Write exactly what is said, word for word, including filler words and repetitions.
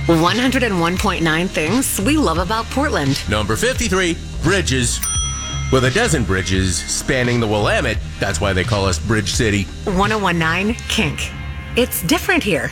one oh one point nine things we love about Portland. Number fifty-three, bridges. With a dozen bridges spanning the Willamette, that's why they call us Bridge City. one oh one point nine Kink. It's different here.